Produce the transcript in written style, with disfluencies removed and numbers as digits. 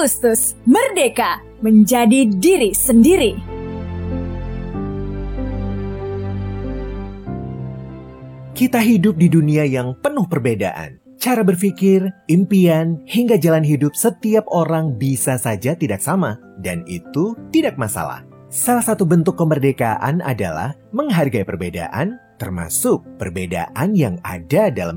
Agustus, merdeka menjadi diri sendiri. Kita hidup di dunia yang penuh perbedaan. Cara berpikir, impian, hingga jalan hidup setiap orang bisa saja tidak sama. Dan itu tidak masalah. Salah satu bentuk kemerdekaan adalah menghargai perbedaan, termasuk perbedaan yang ada dalam